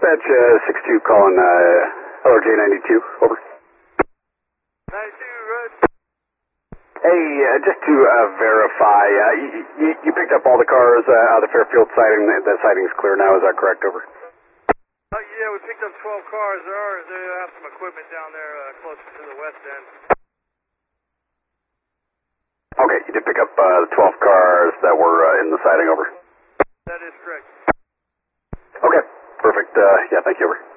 Dispatch 62 calling LRJ 92. Over. 92, right? Hey, just to verify, you picked up all the cars out of the Fairfield sighting. That sighting's clear now. Is that correct? Over. Yeah, we picked up 12 cars. They have some equipment down there closer to the west end. Okay, you did pick up the 12 cars that were in the sighting. Over. That is correct. Okay, perfect. Yeah, thank you. Over.